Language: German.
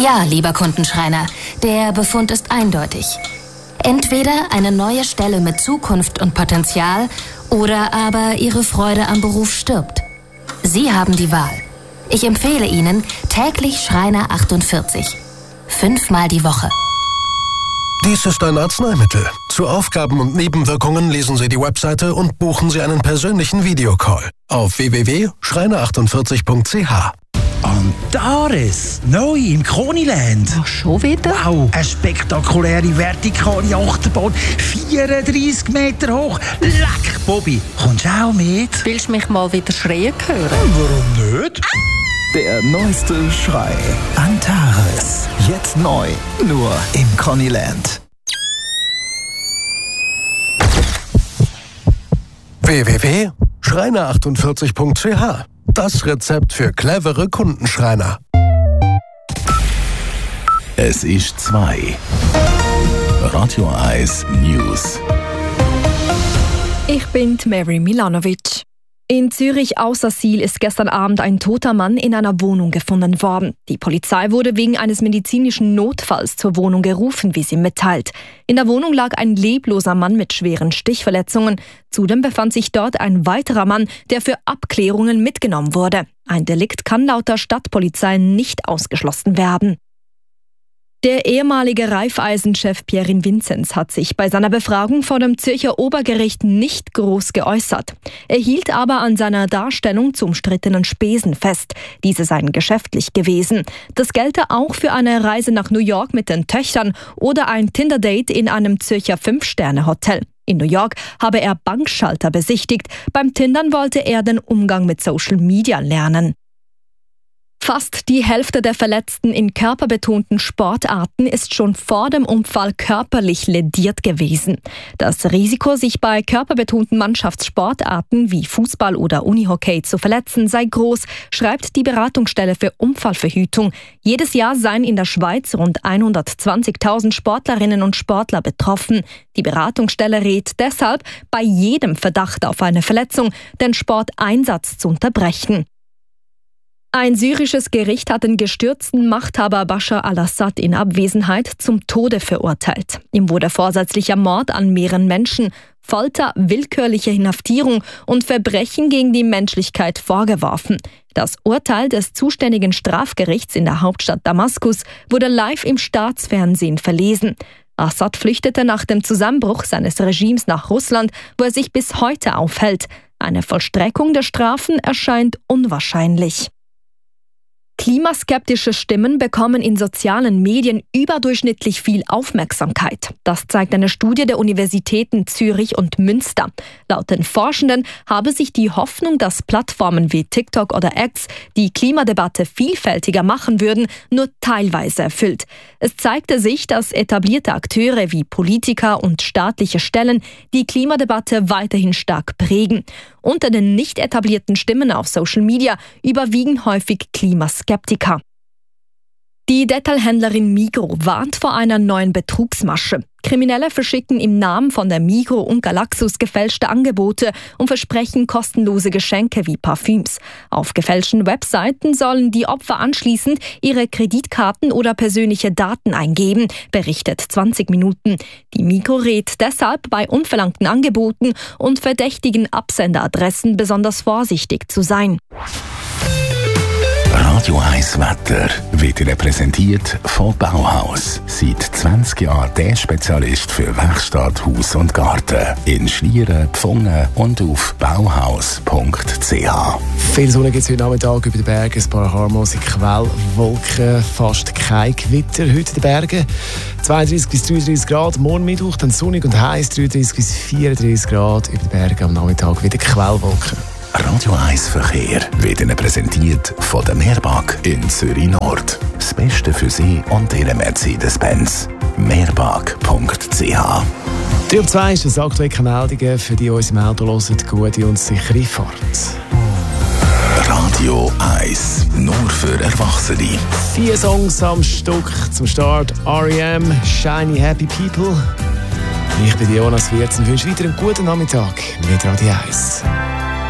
Ja, lieber Kundenschreiner, der Befund ist eindeutig. Entweder eine neue Stelle mit Zukunft und Potenzial oder aber Ihre Freude am Beruf stirbt. Sie haben die Wahl. Ich empfehle Ihnen täglich Schreiner 48. 5-mal die Woche. Dies ist ein Arzneimittel. Zu Aufgaben und Nebenwirkungen lesen Sie die Webseite und buchen Sie einen persönlichen Videocall auf www.schreiner48.ch. Antares, neu im Koniland. Ach, schon wieder? Wow, eine spektakuläre vertikale Achterbahn, 34 Meter hoch. Leck, Bobby, kommst du auch mit? Willst du mich mal wieder schreien hören? Warum nicht? Der neueste Schrei. Antares. Jetzt neu. Nur im Koniland. www.schreiner48.ch. Das Rezept für clevere Kundenschreiner. Es ist 2. Radio 1 News. Ich bin Mary Milanovic. In Zürich Aussersiel ist gestern Abend ein toter Mann in einer Wohnung gefunden worden. Die Polizei wurde wegen eines medizinischen Notfalls zur Wohnung gerufen, wie sie mitteilt. In der Wohnung lag ein lebloser Mann mit schweren Stichverletzungen. Zudem befand sich dort ein weiterer Mann, der für Abklärungen mitgenommen wurde. Ein Delikt kann laut der Stadtpolizei nicht ausgeschlossen werden. Der ehemalige Raiffeisen-Chef Pierin Vinzenz hat sich bei seiner Befragung vor dem Zürcher Obergericht nicht groß geäußert. Er hielt aber an seiner Darstellung zu umstrittenen Spesen fest. Diese seien geschäftlich gewesen. Das gelte auch für eine Reise nach New York mit den Töchtern oder ein Tinder-Date in einem Zürcher 5-Sterne-Hotel. In New York habe er Bankschalter besichtigt. Beim Tindern wollte er den Umgang mit Social Media lernen. Fast die Hälfte der Verletzten in körperbetonten Sportarten ist schon vor dem Unfall körperlich lediert gewesen. Das Risiko, sich bei körperbetonten Mannschaftssportarten wie Fußball oder Unihockey zu verletzen, sei groß, schreibt die Beratungsstelle für Unfallverhütung. Jedes Jahr seien in der Schweiz rund 120.000 Sportlerinnen und Sportler betroffen. Die Beratungsstelle rät deshalb, bei jedem Verdacht auf eine Verletzung den Sporteinsatz zu unterbrechen. Ein syrisches Gericht hat den gestürzten Machthaber Bashar al-Assad in Abwesenheit zum Tode verurteilt. Ihm wurde vorsätzlicher Mord an mehreren Menschen, Folter, willkürliche Inhaftierung und Verbrechen gegen die Menschlichkeit vorgeworfen. Das Urteil des zuständigen Strafgerichts in der Hauptstadt Damaskus wurde live im Staatsfernsehen verlesen. Assad flüchtete nach dem Zusammenbruch seines Regimes nach Russland, wo er sich bis heute aufhält. Eine Vollstreckung der Strafen erscheint unwahrscheinlich. Klimaskeptische Stimmen bekommen in sozialen Medien überdurchschnittlich viel Aufmerksamkeit. Das zeigt eine Studie der Universitäten Zürich und Münster. Laut den Forschenden habe sich die Hoffnung, dass Plattformen wie TikTok oder X die Klimadebatte vielfältiger machen würden, nur teilweise erfüllt. Es zeigte sich, dass etablierte Akteure wie Politiker und staatliche Stellen die Klimadebatte weiterhin stark prägen. Unter den nicht etablierten Stimmen auf Social Media überwiegen häufig Klimaskeptiker. Die Detailhändlerin Migros warnt vor einer neuen Betrugsmasche. Kriminelle verschicken im Namen von der Migros und Galaxus gefälschte Angebote und versprechen kostenlose Geschenke wie Parfüms. Auf gefälschten Webseiten sollen die Opfer anschließend ihre Kreditkarten oder persönliche Daten eingeben, berichtet 20 Minuten. Die Migros rät deshalb, bei unverlangten Angeboten und verdächtigen Absenderadressen besonders vorsichtig zu sein. Radio 1 Wetter wird Ihnen präsentiert von Bauhaus. Seit 20 Jahren der Spezialist für Werkstatt, Haus und Garten. In Schlieren, Pfungen und auf bauhaus.ch. Viel Sonne gibt es heute Nachmittag über den Bergen, ein paar harmlose Quellwolken, fast kein Gewitter heute in den Bergen. 32 bis 33 Grad, morgen Mittwoch dann sonnig und heiß, 33 bis 34 Grad über den Bergen, am Nachmittag wieder Quellwolken. Radio 1 Verkehr wird Ihnen präsentiert von der Mehrbag in Zürich Nord. Das Beste für Sie und Ihre Mercedes-Benz. Mehrbag.ch. 3:02 ist das aktuelle Meldungen für die, die uns im Auto hören, gute und sichere Fahrt. Radio 1, nur für Erwachsene. 4 Songs am Stück zum Start. R.E.M., Shiny Happy People. Ich bin Jonas Wirz und wünsche weiter einen guten Nachmittag mit Radio 1.